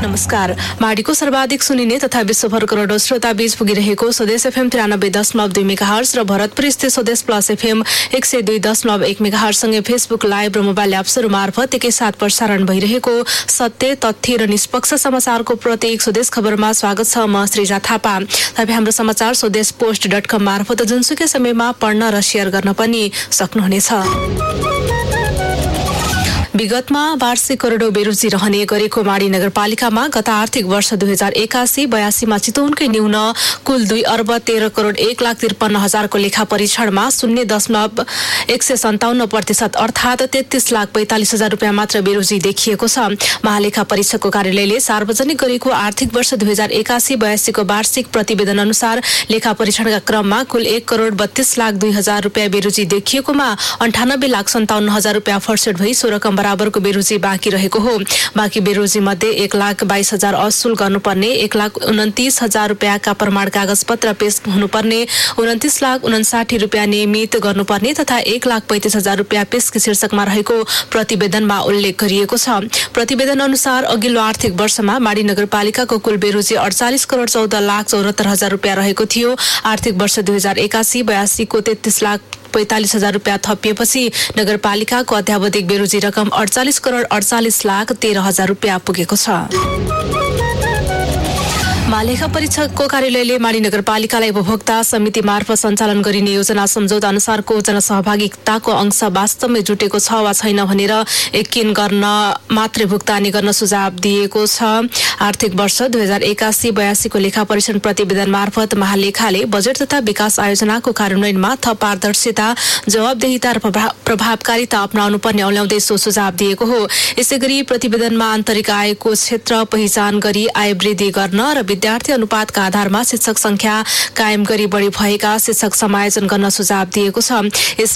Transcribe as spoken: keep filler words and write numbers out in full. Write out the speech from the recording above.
नमस्कार। माडीको सर्वाधिक सुनिने तथा विश्वभर करोडौं श्रोता बीच पुगिरहेको स्वदेश एफएम तिरानब्बे दशमलव दुई मेगाहर्ज र भरतपुर स्थित स्वदेश प्लस एफएम एक सय दुई दशमलव एक मेगाहर्जसँगै फेसबुक लाइभ र मोबाइल एप्सहरू मार्फत एकैसाथ प्रसारण भइरहेको सत्य, तथ्य र निष्पक्ष समाचारको प्रत्येक स्वदेश खबरमा स्वागत छ। म श्रीजा थापा। तपाईँ हाम्रो समाचार स्वदेश पोस्ट डट कम मार्फत जुनसुकै समयमा पढ्न र सेयर गर्न पनि सक्नुहुनेछ। विगतमा वार्षिक करोडौं बेरोजी रहने गरेको माडी नगरपालिकामा गत आर्थिक वर्ष दुई हजार एकासी बयासीमा चितवनकै न्यून कुल दुई अर्ब तेह्र करोड एक लाख त्रिपन्न हजारको लेखा परीक्षणमा शून्य दशमलव एक सय सन्ताउन्न प्रतिशत अर्थात तेत्तीस लाख पैंतालिस हजार रुपियाँ मात्र बेरोजी देखिएको छ। महालेखा परीक्षकको कार्यालयले सार्वजनिक गरेको आर्थिक वर्ष दुई हजार एकासी बयासीको वार्षिक प्रतिवेदन अनुसार लेखा परीक्षणका क्रममा कुल एक करोड बत्तीस लाख दुई हजार रुपियाँ बेरोजी देखिएकोमा अन्ठानब्बे लाख सन्ताउन्न हजार रुपियाँ फर्सेट भई सोह्र कम बराबरको बेरोजी बाँकी रहेको हो। बाँकी बेरोजी मध्ये एक लाख बाइस हजार असुल गर्नुपर्ने, एक लाख उन्तिस हजार रुपियाँका प्रमाण कागज पत्र पेश हुनुपर्ने, उन्तिस लाख उन्साठी रुपियाँ नियमित गर्नुपर्ने तथा एक लाख पैंतिस हजार रुपियाँ पेशकी शीर्षकमा रहेको प्रतिवेदनमा उल्लेख गरिएको छ। प्रतिवेदन अनुसार अघिल्लो आर्थिक वर्षमा माडी नगरपालिकाको कुल बेरोजी अडचालिस करोड चौध लाख चौहत्तर हजार रुपियाँ रहेको थियो। आर्थिक वर्ष दुई हजार एकासी बयासीको तेत्तीस लाख पैंतालिस हजार रुपियाँ थपिएपछि नगरपालिकाको अध्यावधिक बेरोजी रकम अडचालिस करोड अडचालिस लाख तेह्र हजार रुपियाँ पुगेको छ। महालेखा परीक्षकको कार्यालयले माडी नगरपालिकालाई उपभोक्ता समिति मार्फत सञ्चालन गरिने योजना सम्झौता अनुसारको जनसहभागिताको अंश वास्तवमै जुटेको छ वा छैन भनेर यकिन गर्न मात्रै भुक्तानी गर्न सुझाव दिएको छ। आर्थिक वर्ष दुई हजार एकासी बयासीको लेखा परीक्षण प्रतिवेदन मार्फत महालेखाले बजेट तथा विकास आयोजनाको कार्यान्वयनमा थप पारदर्शिता, जवाबदेहिता र प्रभावकारिता अपनाउनु पर्ने औल्याउँदै सो सुझाव दिएको हो। यसैगरी प्रतिवेदनमा आन्तरिक आयको क्षेत्र पहिचान गरी आय वृद्धि गर्न र विद्यार्थी अनुपातका आधारमा शिक्षक संख्या कायम गरी बढी भएका शिक्षक समायोजन गर्न सुझाव दिएको छ। यस